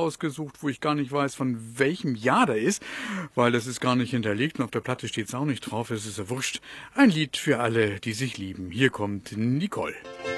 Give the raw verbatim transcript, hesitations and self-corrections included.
rausgesucht, wo ich gar nicht weiß, von welchem Jahr der ist, weil das ist gar nicht hinterlegt und auf der Platte steht es auch nicht drauf, es ist ja wurscht. Ein Lied für alle, die sich lieben. Hier kommt Nicole.